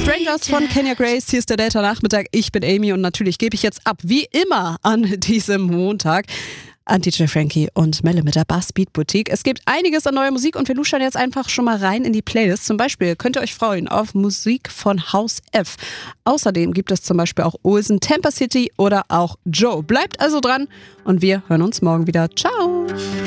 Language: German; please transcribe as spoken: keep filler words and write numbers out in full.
Strangers von Kenya Grace. Hier ist der Delta-Nachmittag. Ich bin Amy und natürlich gebe ich jetzt ab, wie immer an diesem Montag, an D J Frankie und Melle mit der Bassbeat Boutique. Es gibt einiges an neuer Musik und wir luschern jetzt einfach schon mal rein in die Playlist. Zum Beispiel könnt ihr euch freuen auf Musik von House F. Außerdem gibt es zum Beispiel auch Olsen, Tampa City oder auch Joe. Bleibt also dran und wir hören uns morgen wieder. Ciao!